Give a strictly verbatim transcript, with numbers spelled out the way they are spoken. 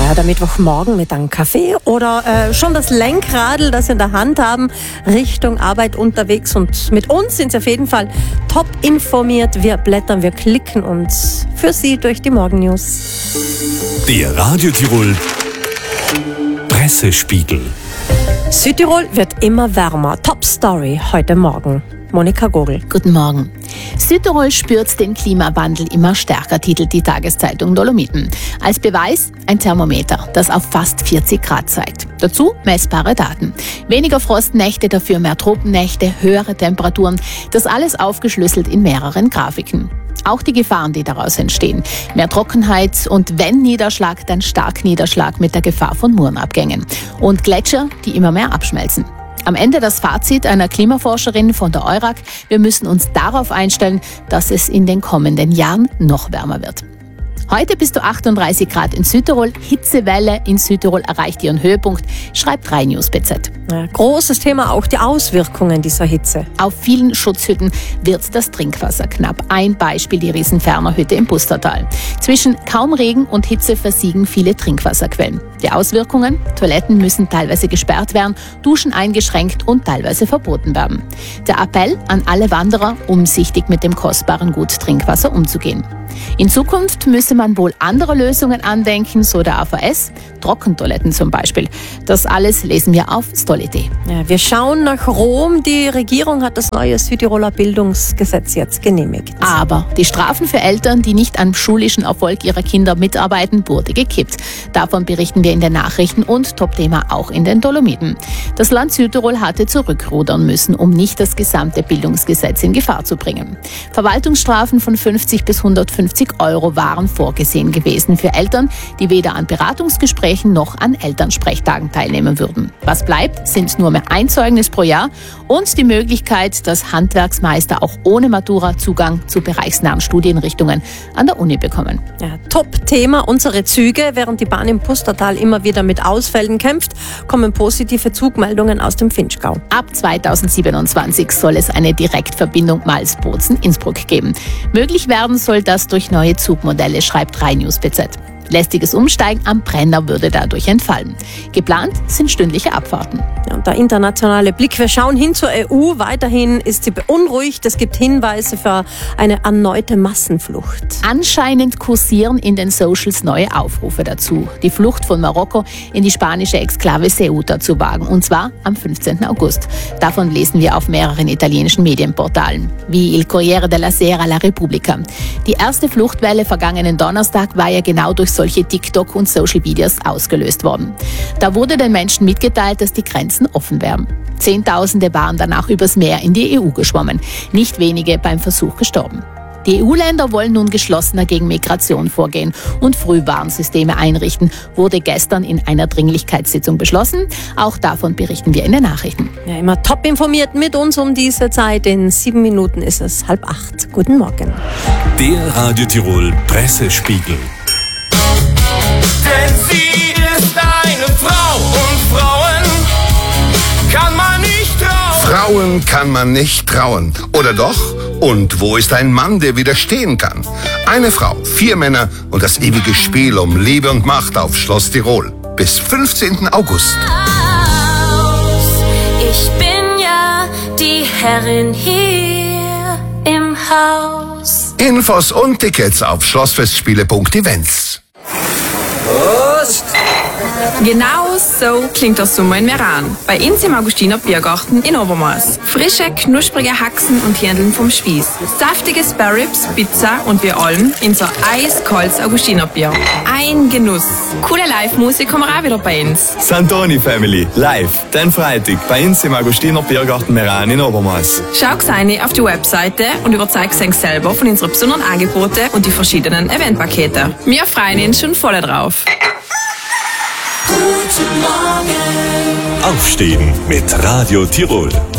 Ja, der Mittwochmorgen mit einem Kaffee oder äh, schon das Lenkradl, das Sie in der Hand haben, Richtung Arbeit unterwegs. Und mit uns sind Sie auf jeden Fall top informiert. Wir blättern, wir klicken uns für Sie durch die Morgennews. Der Radio Tirol Pressespiegel. Südtirol wird immer wärmer. Top Story heute Morgen. Monika Gogel. Guten Morgen. Südtirol spürt den Klimawandel immer stärker, titelt die Tageszeitung Dolomiten. Als Beweis ein Thermometer, das auf fast vierzig Grad zeigt. Dazu messbare Daten. Weniger Frostnächte, dafür mehr Tropennächte, höhere Temperaturen. Das alles aufgeschlüsselt in mehreren Grafiken. Auch die Gefahren, die daraus entstehen. Mehr Trockenheit und wenn Niederschlag, dann Starkniederschlag mit der Gefahr von Murenabgängen. Und Gletscher, die immer mehr abschmelzen. Am Ende das Fazit einer Klimaforscherin von der EURAG: Wir müssen uns darauf einstellen, dass es in den kommenden Jahren noch wärmer wird. Heute bis zu achtunddreißig Grad in Südtirol. Hitzewelle in Südtirol erreicht ihren Höhepunkt, schreibt drei News B Z. Ja, großes Thema auch die Auswirkungen dieser Hitze. Auf vielen Schutzhütten wird das Trinkwasser knapp. Ein Beispiel die Riesenferner Hütte im Pustertal. Zwischen kaum Regen und Hitze versiegen viele Trinkwasserquellen. Die Auswirkungen? Toiletten müssen teilweise gesperrt werden, Duschen eingeschränkt und teilweise verboten werden. Der Appell an alle Wanderer, umsichtig mit dem kostbaren Gut Trinkwasser umzugehen. In Zukunft müsse man wohl andere Lösungen andenken, so der A V S, Trockentoiletten zum Beispiel. Das alles lesen wir auf stolli punkt de. Ja, wir schauen nach Rom. Die Regierung hat das neue Südtiroler Bildungsgesetz jetzt genehmigt. Aber die Strafen für Eltern, die nicht am schulischen Erfolg ihrer Kinder mitarbeiten, wurde gekippt. Davon berichten wir in den Nachrichten und Top-Thema auch in den Dolomiten. Das Land Südtirol hatte zurückrudern müssen, um nicht das gesamte Bildungsgesetz in Gefahr zu bringen. Verwaltungsstrafen von fünfzig bis hundertfünfzig Euro waren vorgesehen gewesen für Eltern, die weder an Beratungsgesprächen noch an Elternsprechtagen teilnehmen würden. Was bleibt, sind nur mehr ein Zeugnis pro Jahr und die Möglichkeit, dass Handwerksmeister auch ohne Matura Zugang zu bereichsnahen Studienrichtungen an der Uni bekommen. Ja, Top-Thema unsere Züge. Während die Bahn im Pustertal immer wieder mit Ausfällen kämpft, kommen positive Zugmeldungen aus dem Finchgau. Ab zweitausendsiebenundzwanzig soll es eine Direktverbindung Malz-Bozen-Innsbruck geben. Möglich werden soll das durch neue Zugmodelle, schreibt drei News B Z. Lästiges Umsteigen am Brenner würde dadurch entfallen. Geplant sind stündliche Abfahrten. Ja, und der internationale Blick, wir schauen hin zur E U. Weiterhin ist sie beunruhigt. Es gibt Hinweise für eine erneute Massenflucht. Anscheinend kursieren in den Socials neue Aufrufe dazu, die Flucht von Marokko in die spanische Exklave Ceuta zu wagen. Und zwar am fünfzehnten August. Davon lesen wir auf mehreren italienischen Medienportalen, wie Il Corriere della Sera, La Repubblica. Die erste Fluchtwelle vergangenen Donnerstag war ja genau durch solche TikTok- und Social-Videos ausgelöst worden. Da wurde den Menschen mitgeteilt, dass die Grenzen offen wären. Zehntausende waren danach übers Meer in die E U geschwommen, nicht wenige beim Versuch gestorben. Die E U-Länder wollen nun geschlossener gegen Migration vorgehen und Frühwarnsysteme einrichten, wurde gestern in einer Dringlichkeitssitzung beschlossen. Auch davon berichten wir in den Nachrichten. Ja, immer top informiert mit uns um diese Zeit. In sieben Minuten ist es halb acht. Guten Morgen. Der Radio Tirol Pressespiegel. Denn sie ist eine Frau und Frauen kann man nicht trauen. Frauen kann man nicht trauen. Oder doch? Und wo ist ein Mann, der widerstehen kann? Eine Frau, vier Männer und das ewige Spiel um Liebe und Macht auf Schloss Tirol. Bis fünfzehnten August. Ich bin ja die Herrin hier im Haus. Infos und Tickets auf schlossfestspiele punkt events. Prost! Genau so klingt der Sommer in Meran. Bei uns im Augustiner Biergarten in Obermaß. Frische, knusprige Haxen und Hähndeln vom Spieß. Saftige Sparrows, Pizza und wir allen in so eiskaltes Augustiner Bier. Ein Genuss. Coole Live-Musik haben wir auch wieder bei uns. Santoni Family, live, den Freitag, bei uns im Augustiner Biergarten Meran in Obermaß. Schau rein auf die Webseite und überzeug dich selber von unseren besonderen Angeboten und die verschiedenen Eventpakete. Wir freuen uns schon voll drauf. Guten Morgen. Aufstehen mit Radio Tirol.